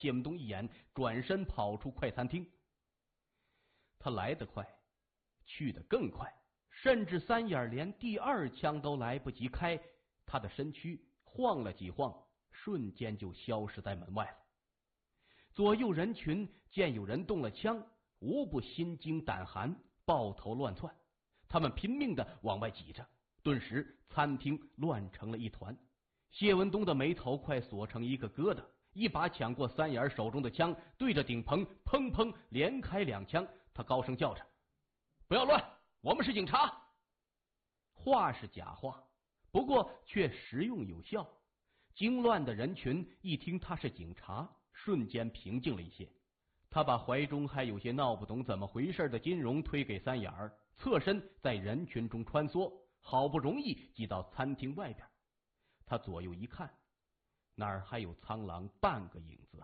谢文东一眼转身跑出快餐厅。他来得快，去得更快，甚至三眼连第二枪都来不及开，他的身躯晃了几晃，瞬间就消失在门外了。左右人群见有人动了枪，无不心惊胆寒，抱头乱窜。他们拼命地往外挤着，顿时餐厅乱成了一团。谢文东的眉头快锁成一个疙瘩，一把抢过三眼手中的枪，对着顶棚砰砰连开2枪。他高声叫着：“不要乱，我们是警察！”话是假话，不过却实用有效。惊乱的人群一听他是警察，瞬间平静了一些。他把怀中还有些闹不懂怎么回事的金荣推给三眼儿，侧身在人群中穿梭，好不容易挤到餐厅外边。他左右一看，哪儿还有苍狼半个影子啊！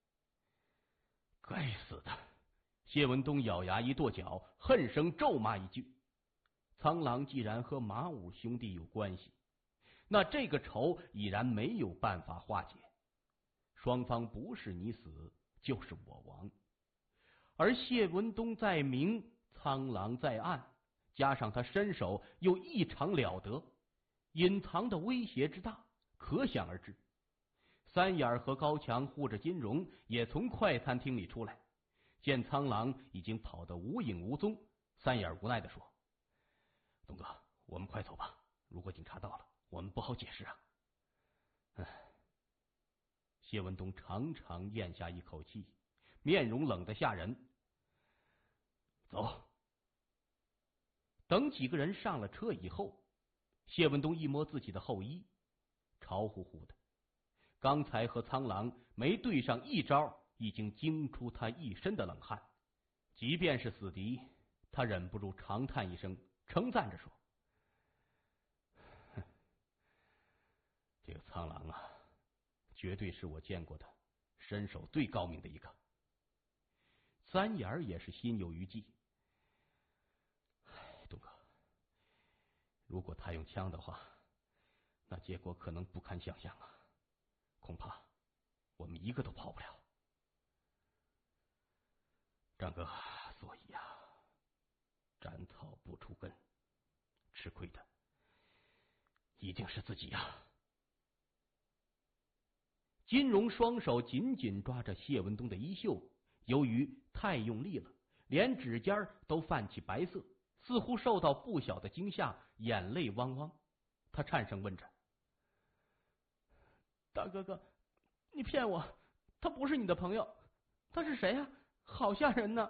该死的！谢文东咬牙一跺脚，恨声咒骂一句。苍狼既然和马武兄弟有关系，那这个仇已然没有办法化解。双方不是你死就是我亡，而谢文东在明，苍狼在暗，加上他身手又异常了得，隐藏的威胁之大可想而知。三眼和高强护着金荣也从快餐厅里出来，见苍狼已经跑得无影无踪，三眼无奈地说：“东哥，我们快走吧，如果警察到了，我们不好解释啊。”谢文东长长咽下一口气，面容冷得吓人。走。等几个人上了车以后，谢文东一摸自己的后衣，潮乎乎的。刚才和苍狼没对上一招，已经惊出他一身的冷汗。即便是死敌，他忍不住长叹一声，称赞着说：“这个苍狼啊，绝对是我见过的身手最高明的一个。”三眼也是心有余悸。东哥，如果他用枪的话，那结果可能不堪想象啊，恐怕我们一个都跑不了。张哥，所以啊，斩草不除根，吃亏的一定是自己呀。金荣双手紧紧抓着谢文东的衣袖，由于太用力了，连指尖都泛起白色，似乎受到不小的惊吓，眼泪汪汪。他颤声问着：“大哥哥，你骗我，他不是你的朋友，他是谁啊？好吓人呢！”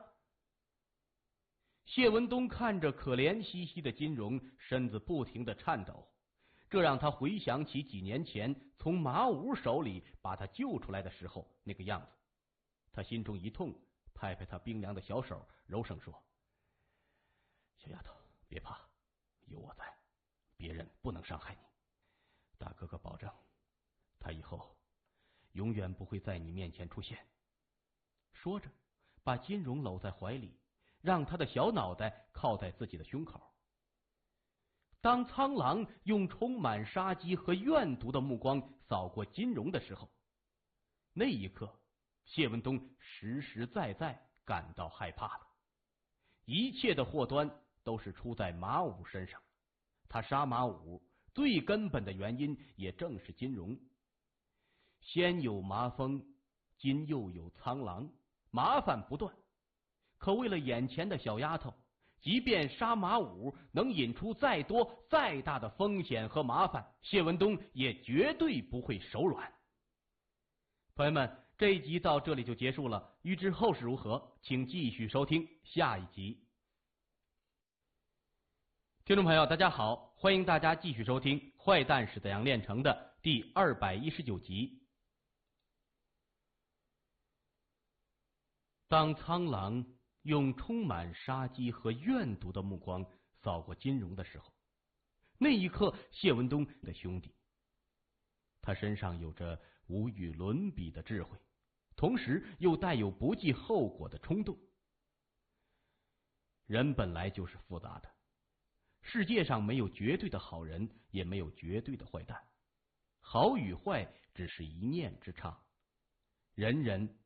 谢文东看着可怜兮兮的金荣，身子不停的颤抖，这让他回想起几年前从马武手里把他救出来的时候那个样子。他心中一痛，拍拍他冰凉的小手，柔声说：“小丫头，别怕，有我在，别人不能伤害你。大哥哥保证，他以后永远不会在你面前出现。”说着，把金荣搂在怀里，让他的小脑袋靠在自己的胸口。当苍狼用充满杀机和怨毒的目光扫过金荣的时候，那一刻，谢文东实实在在感到害怕了。一切的祸端都是出在马武身上，他杀马武最根本的原因也正是金荣。先有麻风，今又有苍狼，麻烦不断。可为了眼前的小丫头，即便杀马武能引出再多再大的风险和麻烦，谢文东也绝对不会手软。朋友们，这一集到这里就结束了，欲知后事如何，请继续收听下一集。听众朋友大家好，欢迎大家继续收听《坏蛋是怎样炼成的》第219集。当苍狼用充满杀机和怨毒的目光扫过金荣的时候，那一刻，谢文东的兄弟，他身上有着无与伦比的智慧，同时又带有不计后果的冲动。人本来就是复杂的，世界上没有绝对的好人，也没有绝对的坏蛋，好与坏只是一念之差。 人人